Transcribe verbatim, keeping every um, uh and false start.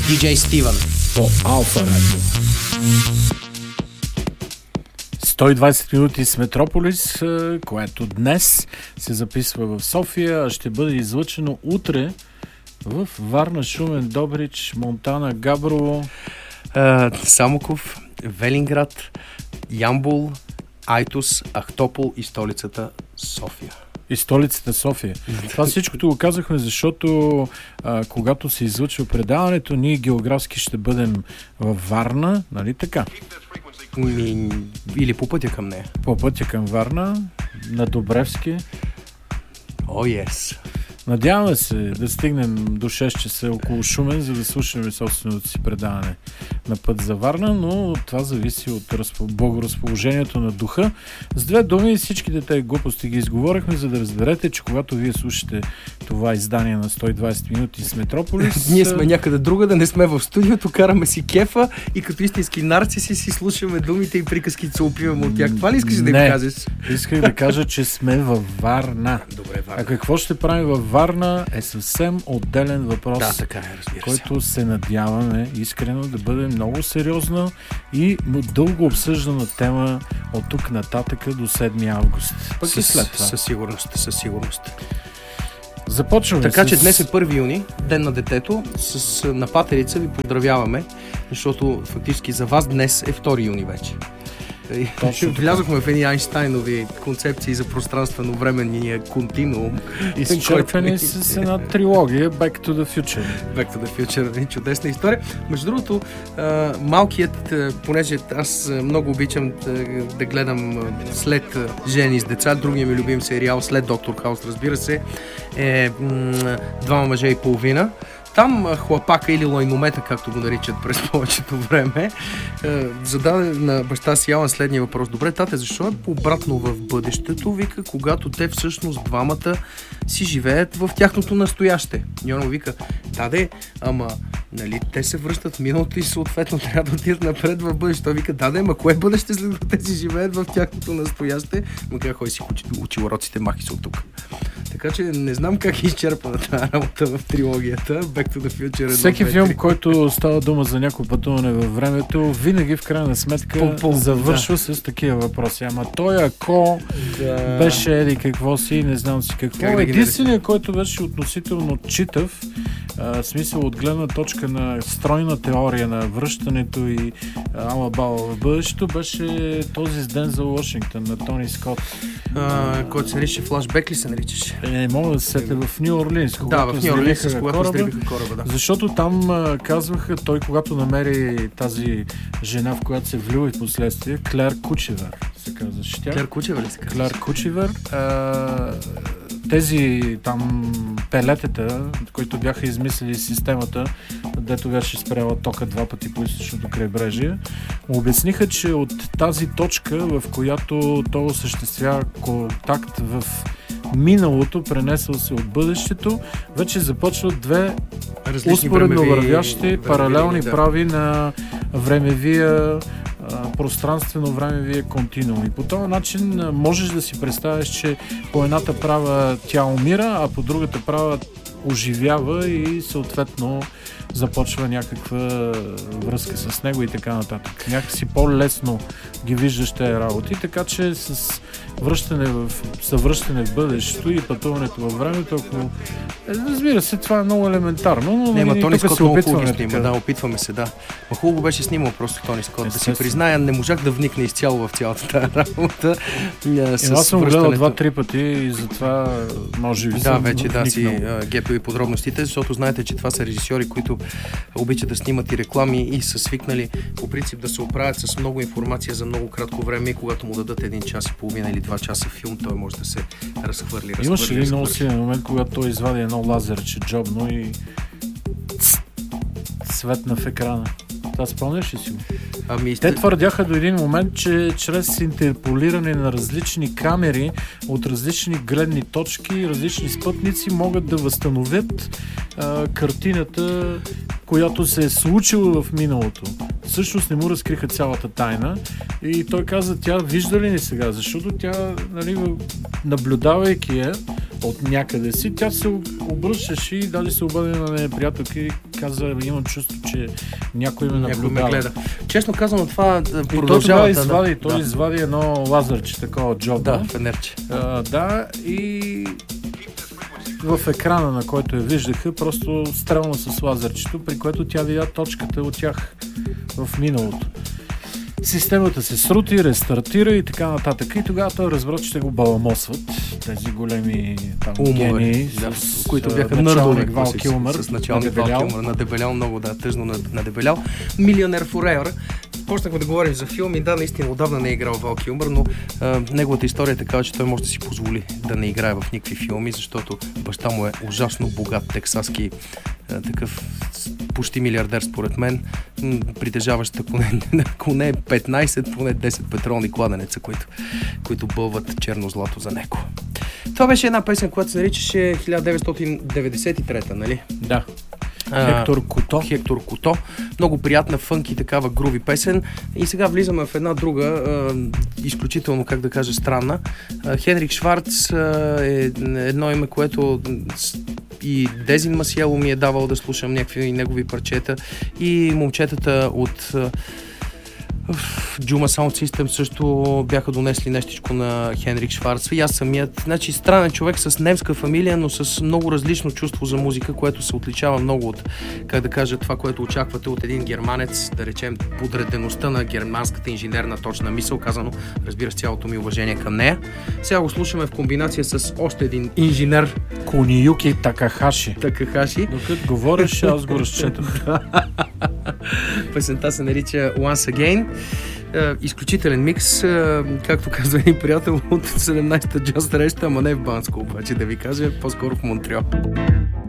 диджей Стивън по Алфа Радио. сто и двадесет минути с Метрополис, което днес се записва в София, а ще бъде излъчено утре в Варна, Шумен, Добрич, Монтана, Габрово, uh, Самоков, Велинград, Ямбол, Айтос, Ахтопол и столицата София. И столицата София. Това всичкото го казахме, защото а, когато се излъчва предаването, ние географски ще бъдем във Варна, нали така? Ми, или по пътя към нея. По пътя към Варна, на Добревски. О, oh, yes. Надяваме се да стигнем до шест часа около Шумен, за да слушаме собственото си предаване на път за Варна, но това зависи от разпо... благоразположението на духа. С две думи всичките тези глупости ги изговорихме, за да разберете, че когато вие слушате това издание на сто и двадесет минути с Метрополис... Ние сме някъде друга, да не сме в студиото, караме си кефа и като истински нарциси си слушаме думите и приказките се опиваме от тях. Това ли искаш да им кажеш? Исках да кажа, че сме във Варна. Добре, Варна. А какво ще правим във Варна е съвсем отделен въпрос, да, така е, разбира се. който се надяваме искрено да бъде много сериозна и дълго обсъждана тема от тук нататък до седми август. Пък с, и след това. Със сигурност, със сигурност. Започваме. Така с... че днес е първи юни, ден на детето. С напатерица ви поздравяваме, защото фактически за вас днес е втори юни вече. Влязохме в едни Айнщайнови концепции за пространствено-временния континуум. Изчерпени с една трилогия Back to the Future. Back to the Future, чудесна история. Между другото, малкият, понеже аз много обичам да, да гледам след Жени с деца, другия ми любим сериал след Доктор Хаус, разбира се, е Двама мъже и половина. Там хлапака или лайномета, както го наричат през повечето време, зададе на баща си Алан следния въпрос. Добре, тате, защо е по-обратно в бъдещето, вика, когато те всъщност двамата си живеят в тяхното настояще? И он му вика, таде, ама, нали, те се връщат в миналото и съответно трябва да отидат напред в бъдещето. Той вика, даде, ама кое бъдеще, след като те си живеят в тяхното настояще? Ма как хой си учи, учи уроците, махи се от тук. Така че не знам как е изчерпана тази работа в трилогията Back to the Future. Всеки филм, който става дума за някакво пътуване във времето, винаги в крайна сметка Пол-пол, завършва да. с такива въпроси. Ама той ако да. беше еди какво си, не знам си какво. Как единственият, който беше относително читав, а, смисъл от гледна точка на стройна теория на връщането и ала бала в бъдещето, беше този с Дензел Вашингтон на Тони Скот. А, който се нарича Флашбек ли се наричаше? Не мога да се сетя в Ню Орлинс, когато да, в Ню Орлинс, когато взривиха кораба, да. Защото там а, казваха, той когато намери тази жена, в която се влюби и последствие, Клер Кучевер се казваше тя. Клер Кучевер ли се казваше? Клер Кучевер. А, тези там пелетета, които бяха измислили системата, дето беше спряла тока два пъти по източното крайбрежие, обясниха, че от тази точка, в която то осъществява контакт в миналото, пренесъл се от бъдещето, вече започват две успоредно вървящи паралелни да. прави на времевия пространствено-времевия континуум. И по този начин можеш да си представиш, че по едната права тя умира, а по другата права оживява и съответно започва някаква връзка с него и така нататък. Някакси по-лесно ги виждаш тези работи, така че с връщане в, съвръщане в бъдещето и пътуването във времето, ако... Разбира се, това е много елементарно, но не, ма Тони Скот много хубаво ги снима, да, опитваме се, да. Ма хубаво беше снимал просто Тони Скот, да си призная, не можах да вникна изцяло в цялата тази работа. С аз съм гледал два-три пъти и затова може би да, съм вече вникнал. да си гепил и подробностите, защото знаете, че това са режисьори, които обичат да снимат и реклами и са свикнали по принцип да се оправят с много информация за много кратко време и когато му дадат един час и половина или два часа филм, той може да се разхвърли. Имаше ли много силен момент, когато той извади едно лазерче джобно и светна в екрана? Това спомняш ли си го? Ами, Те твърдяха до един момент, че чрез интерполиране на различни камери от различни гледни точки, различни спътници могат да възстановят а, картината, която се е случила в миналото. Всъщност не му разкриха цялата тайна и той каза, тя вижда ли ни сега? Защото тя, нали, наблюдавайки я, от някъде си. Тя се обръщаше и даже се обади на нея приятелка и каза, имам чувство, че някой ме наблюдава. Някой ме гледа. Честно казано, това продължава. продължава. И той извади, да, той да. извади едно лазерче, такова джоб. Да, фенерче. А, да, и в екрана, на който я виждаха, просто стрелна с лазерчето, при което тя видя точката от тях в миналото. Системата се срути, рестартира и така нататък. И тогава той разбра, че те го баламосват. Тези големи там гении, да, с, които бяха началник Вал Килмър. С началник Вал Килмър. Надебелял много, да, тъжно надебелял. Милионер Forever. Почнахме да говорим за филм и да, наистина отдавна не е играл Вал Килмър, но а, неговата история е такава, че той може да си позволи да не играе в никакви филми, защото баща му е ужасно богат тексаски а, такъв почти милиардер според мен, притежаващ ако не, ако не петнайсет, поне десет петролни кладенеца, които, които бълват черно злато за него. Това беше една песен, която се наричаше хиляда деветстотин деветдесет и трета, нали? Да. Хектор Куто. Хектор Куто. Много приятна, фънки, такава груви песен. И сега влизаме в една друга, а, изключително, как да кажа, странна. А, Хенрик Шварц а, е едно име, което и Дезин Масиело ми е давал да слушам някакви негови парчета. И момчетата от Джума Sound System също бяха донесли нещичко на Хенрик Шварц. И аз самият, значи странен човек с немска фамилия, но с много различно чувство за музика, което се отличава много от, как да кажа, това, което очаквате от един германец, да речем подредеността на германската инженерна точна мисъл, казано, разбира с цялото ми уважение към нея. Сега го слушаме в комбинация с още един инженер. Куниюки Такахаши. Такахаши. Докато говориш, аз го разчетам. Песента се нарича Once Again. Uh, изключителен микс, uh, както казва един приятел от седемнайсета джаз среща, ама не в Банско, обаче да ви кажа, по-скоро в Монтреал.